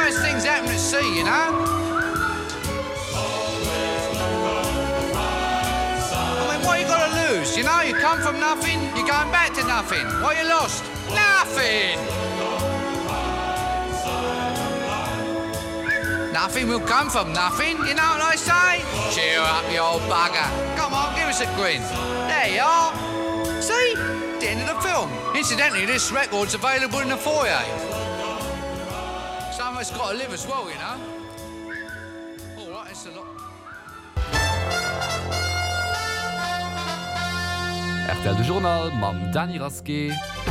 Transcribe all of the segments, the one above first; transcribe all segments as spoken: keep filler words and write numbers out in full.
Sometimes things happen at sea, you know? I mean, what you got to lose, you know? You come from nothing, you're going back to nothing. What you lost? Nothing! Nothing will come from nothing, you know what I say? Cheer up, you old bugger. Come on, give us a grin. There you are. See? The end of the film. Incidentally, this record's available in the foyer. Some of us got to live as well, you know. All right, it's a lot. R T L de Journal mam Dani Raske.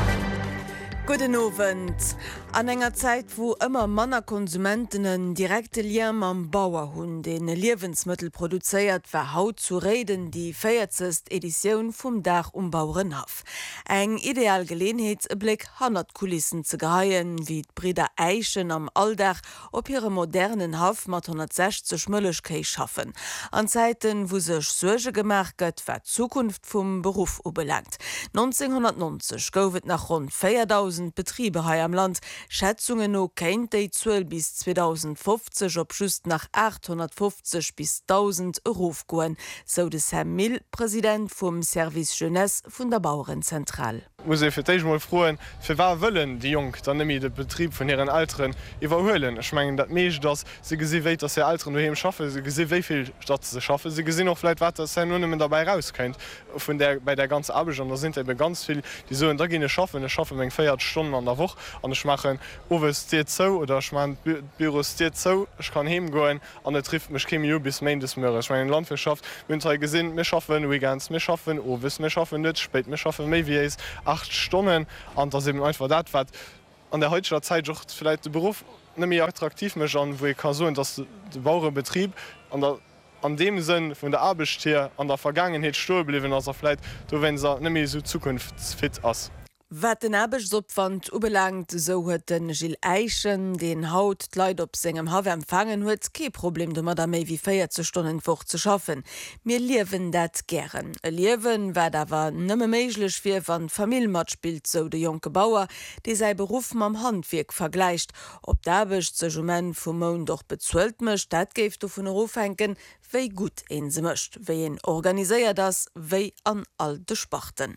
Guten Abend. An enger Zeit, wo immer Manner Konsumentinnen direkte Lärm am Bauer hun den Lebensmittel produziert, war haut zu reden die feiertste Edition vom Dach um Bauernhaf. Eng ideal Gelegenheit, Blick hundert Kulissen zu geheien, wie die Brüder Eichen am Alldach op ihre modernen Haf mit hundertsechzig Müllechkei schaffen. An Zeiten, wo sich Sorge gemacht wird, was Zukunft vom Beruf ubelangt. neunzehnhundertneunzig gouft nach rund viertausend Betriebe hier am Land. Schätzungen no kennt déi zwölf bis zweitausendfünfzig op just nach achthundertfünfzig bis tausend Ruf goen, so des Herr Mill, Präsident vom Service Jeunesse vun der Bauernzentral. Muss ich für mal frohen, für was wollen die Jungen dann nämlich den Betrieb von ihren Eltern überholen. Ich meine, das meist, dass sie gesehen wird, dass die Eltern nur schaffen, sie gesehen, wie viel Stadt sie schaffen, sie gesehen auch vielleicht, was das nur nicht mehr dabei rauskommt. Von der, bei der ganzen Arbeit, und da sind eben ganz viele, die so, da gehen schaffen, ich schaffe meine vier Stunden an der Woche, und ich mache, oh, es steht so, oder ich meine, das Büro steht so, ich kann heimgehen, und es trifft mich kein Jahr bis Montagmorgen. Ich meine, in der Landwirtschaft, wir haben gesehen, wir schaffen Weekends, wir schaffen Overs, wir schaffen nicht spät, wir schaffen mehr wie es. acht Stunden an das eben einfach das, was an der heutigen Zeit auch vielleicht der Beruf nicht mehr attraktiv ist, wo ich kann sagen, dass der Bauernbetrieb an, der, an dem Sinn von der Arbeit hier an der Vergangenheit stehen bleiben, als er vielleicht, wenn er nicht mehr so zukunftsfit ist. Wat den Abbesopwand ubelangt, so huet den Gilles Eichen den Haut Leiit op segem Hawe empfangen huet, ke Problem dummer da méi wie vierzig Stunden woch zu schaffen. Mir liewen dat gern. E Liewen war dawer nëmme méiglech fir wann Familienmat spielt so de Joke Bauer, déi sei Beruf mam Handwerk vergleicht. Ob d'abecht ze Jument vum Moun doch bezuelt mecht, dat géft du vun Rofenken, wéi gut en se mëcht, wéi en organiséiert das, wéi an all de Sparten.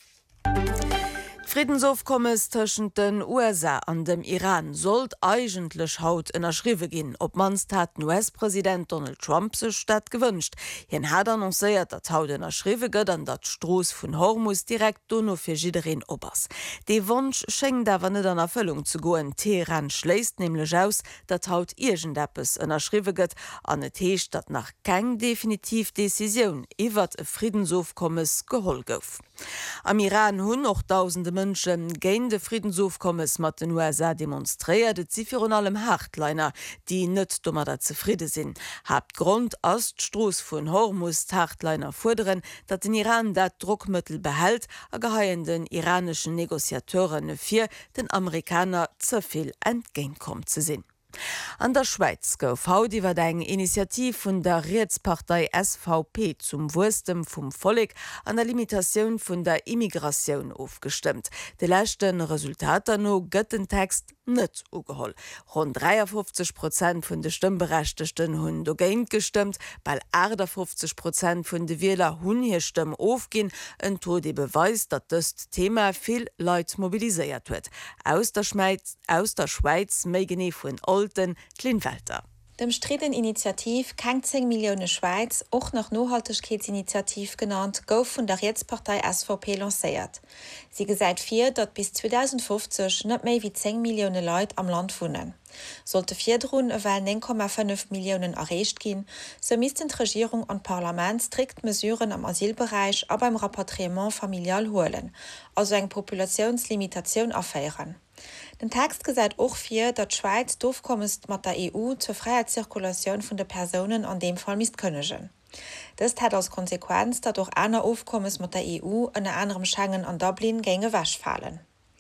Friedensaufkommes tschen den U S A an dem Iran sollt eigentlich haut ënnerschriwe ginn, ob mans hat U S-Präsident Donald Trump sech statt gewünscht. Hien hat annoncéiert, dat haut ënnerschriwe gëtt an dat Stroos vun Hormus direkt donno fir jidderen obers. De Wunsch schenkt dawer net an Erfüllung zu goen. Teheran schläst nämlich aus, dat haut irgendeppes ënnerschriwe gëtt, an et heescht dat nach keng definitiv Decision iwwer e Friedensaufkommes geholl gouf. Am Iran hunn noch tausende Mënschen géint de Friedensaufkommes mat den U S A demonstréiert, sie fir an allem Hartleiner, die net dummer dat zufriede sinn. Habt Grund ass d'Stroos vun Hormus Hartleiner forderen, dat den Iran dat Druckmittel behält, a geheenden iranischen Negoziateuren fir den Amerikaner zuviel entgéinkom ze sinn. An der Schweiz gouf haut iwwer eng Initiativ vun der Rätspartei S V P zum Wurstem vum Volk an der Limitationun vun der Immigration aufgestimmt. De lächten Resultater no gëtten Text net ugeholl. Rund dreiundfünfzig Prozent vun de Stimmberechtigten hunn do géint gestimmt, weil achtundfünfzig Prozent vun de Wähler hunn hier Stimm aufgin, en to de beweis, dat dëst Thema viel Leiit mobiliséiert huet. Aus der Schweiz, aus der Schweiz méi gene vun Olten Klinwälter. Dem Striddeninitiativ Keng zehn Millionen Schweiz, auch noch Nachhaltigkeitsinitiativ genannt, gouf vun der Rätspartei S V P lancéiert. Sie gesäit fir, dat bis zweitausendfünfzig net méi wie zehn Millionen Leute am Land wohnen. Sollte vierdroen ewwer neun Komma fünf Millionen erreicht gin, so missten d'Regierung an Parlament strikt Mesuren am Asylbereich a beim Rapatriement familial holen, also eng Populationslimitationun aféieren. Den Text gesäit och fir, dat d'Schweiz d'Ofkommest mat der E U zur freier Zirkulation vun de Personen an dem Fall mist kënnegen. Das hat als Konsequenz, dat doch aner Ofkommes mat der E U an anderem Schengen an Dublin gänge wasch fallen.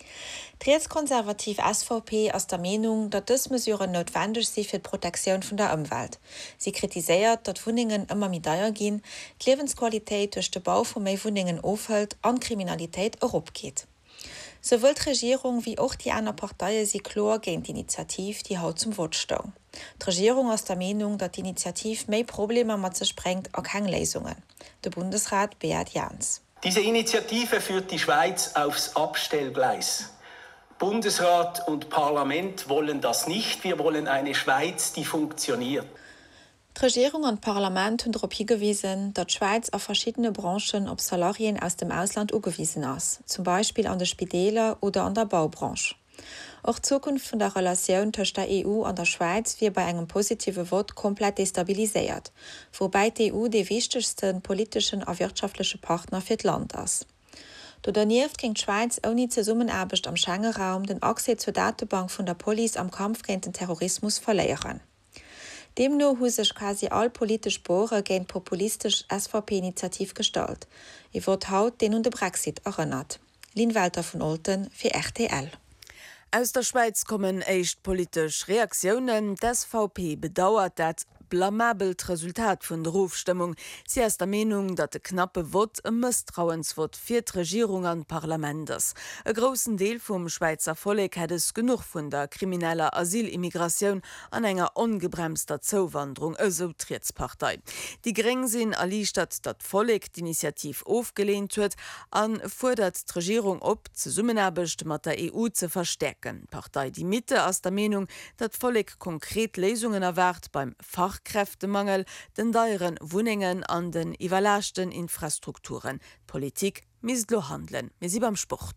Rechtskonservativ S V P aus der Meinung, dat dës Mesuren notwendig sie fir d'Protektion vun der Umwelt. Sie kritiséiert, dat Wohnungen immer mi deier gin, d'Lebensqualität durch den Bau von mehr Wohnungen aufhält und Kriminalität opgeht. Sowohl die Regierung wie auch die anderen Parteien sind klar gegen die Initiative, die heute zum Wort stehen. Die Regierung ist der Meinung, dass die Initiative mehr Probleme mit sich bringt als keine Lösungen. Der Bundesrat Beat Jans. Diese Initiative führt die Schweiz aufs Abstellgleis. Bundesrat und Parlament wollen das nicht. Wir wollen eine Schweiz, die funktioniert. Die Regierung und Parlament haben darauf hingewiesen, dass die Schweiz auf verschiedene Branchen auf Salarien aus dem Ausland angewiesen ist, zum Beispiel an den Spitälern oder an der Baubranche. Auch die Zukunft von der Relation zwischen der E U und der Schweiz wird bei einem positiven Vote komplett destabilisiert, wobei die E U der wichtigste politischen und wirtschaftliche Partner für das Land ist. Daneben ging die Schweiz ohne Zusammenarbeit am Schengen-Raum den Access zur Datenbank von der Police am Kampf gegen den Terrorismus verlieren. Demnach haben sich quasi alle politischen Bohren gegen populistische S V P-Initiative gestellt. Ich wurde heute den und den Brexit erinnert. Lin Walter von Olten für R T L. Aus der Schweiz kommen echt politische Reaktionen. Die S V P bedauert das blamabelt Resultat von der Rufstimmung. Sie ist der Meinung, dass der knappe Wort ein Misstrauenswort für die Regierung an Parlament ist. Ein großen Teil vom Schweizer Volk hat es genug von der kriminellen Asylimmigration an einer ungebremster Zuwanderung, also die Partei. Die Grünen sind erleichtert, dass das Volk die Initiative aufgelehnt wird und fordert die Regierung auf, die Zusammenarbeit mit der E U zu verstärken. Die Partei Die Mitte ist der Meinung, dass das Volk konkret Lösungen erwartet beim Fach Kräftemangel, den teuren Wohnungen an den überlaschten Infrastrukturen. Politik misst lo handeln. Wir sind beim Sport.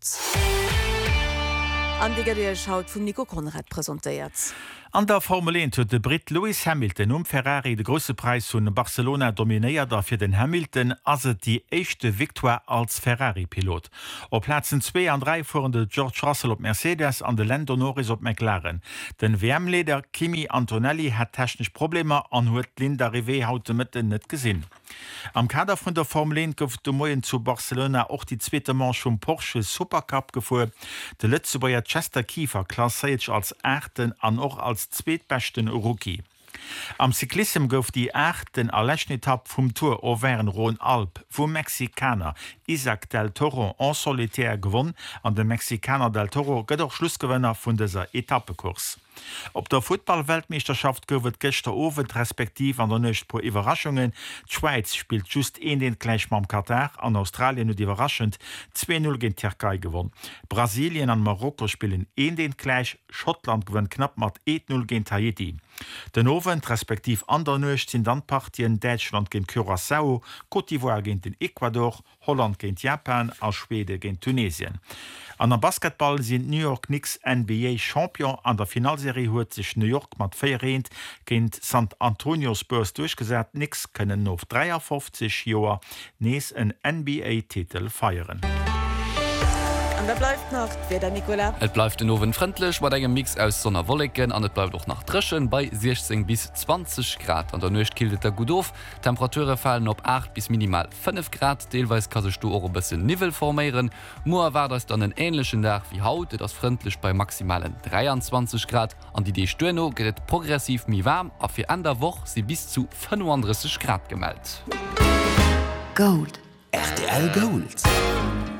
An die schaut von Nico Konrad präsentiert. An der Formel eins huet de Brit Lewis Hamilton um Ferrari de grosse Preis vun Barcelona dominéiert a fir den Hamilton as et die echte Victoire als Ferrari-Pilot. Op Plätzen zwei an drei fuhren de George Russell op Mercedes an de Lando Norris op McLaren. Den W M-Leder Kimi Antonelli hat technisch Probleme an huet Linda Rivé haute Mëtten net gesinn. Am Kader vun der Formel eins gouf de Moien zu Barcelona och die zweite Manche um Porsche Supercup gefuer. De Lützebauer Chester Kiefer klasseiert als Ächten an och als zweetbechten Rookie. Am Cyklism gouf die achten Erlächnetab vum Tour Auvergne-Rhône-Alpes, wo Mexikaner Isaac del Toro en solitaire gewonnen, an den Mexikaner del Toro gëtt auch Schlussgewënner vun dieser Etappekurs. Op der Football-Weltmeisterschaft goufet gëchter Owen respektiv an der Nëcht pro Iwerraschungen. D'Schweiz spielt just een den gleich mam Katar, an Australien und überraschend zwei null gegen Türkei gewonnen. Brasilien an Marokko spielen een den gleich, Schottland gewinnt knapp mat eins null gegen Tahiti. Den Owen respektiv an der Nëcht sind dann Partien Deutschland gegen Curaçao, Côte d'Ivoire gegen den Ecuador, Holland gegen Japan, als Schwede gegen Tunesien. An der Basketball sind New York Knicks N B A Champion. An der Finalserie huet sich New York mat vierent gegen San Antonio Spurs durchgesetzt. Knicks können auf dreiundfünfzig Joer nees en N B A-Titel feieren. Und da bleibt noch wieder Nicola. Et bleibt den Owen freundlich, war engem Mix aus Sonnerwolken, an et bleibt auch nach Trischen bei sechzehn bis zwanzig Grad. An der Nacht kildet der gut auf. Temperaturen fallen op acht bis minimal fünf Grad. Teilweise kann sich du auch ein bisschen Nivel formieren. Morgen war das dann ein ähnlichen Tag wie heute, das freundlich bei maximalen dreiundzwanzig Grad. An die Idee Stöno geht es progressiv mi warm, aber für an der Woche sie bis zu fünfunddreißig Grad gemeldet. Gold. R T L Gold.